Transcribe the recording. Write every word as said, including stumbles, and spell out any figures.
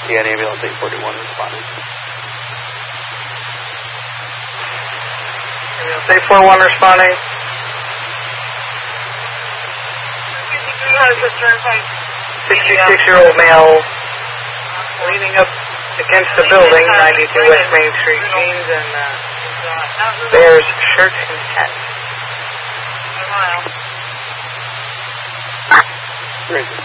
Yeah, an ambulance eight forty-one responded. Ambulance eight forty-one responding. sixty-six-year-old male leaning up against the building, ninety-two West Main Street, jeans and uh, Bears shirt and hat. Great.